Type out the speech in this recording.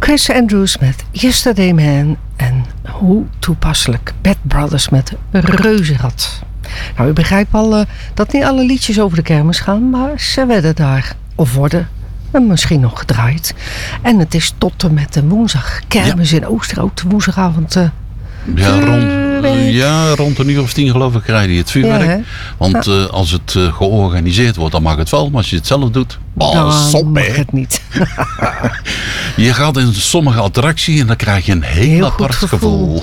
Chris Andrews met Yesterday Man. En hoe toepasselijk Bad Brothers met Reuzenrad. Nou, u begrijpt al dat niet alle liedjes over de kermis gaan. Maar ze werden daar, of worden misschien nog gedraaid. En het is tot en met de woensdag kermis in Oosterhout. Woensdagavond rond een uur of 10 geloof ik krijg je het vuurwerk. Ja, want als het georganiseerd wordt, dan mag het wel. Maar als je het zelf doet, dan mag het niet. Je gaat in sommige attracties en dan krijg je een heel apart gevoel.